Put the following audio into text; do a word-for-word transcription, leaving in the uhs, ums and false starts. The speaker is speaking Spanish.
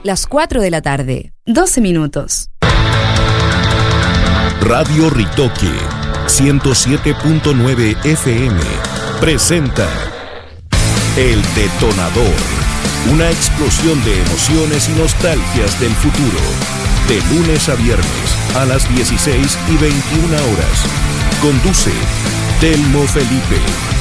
las cuatro de la tarde, doce minutos. Radio Ritoque ciento siete punto nueve F M presenta El Detonador, una explosión de emociones y nostalgias del futuro, de lunes a viernes a las dieciséis y veintiuna horas. Conduce Telmo Felipe.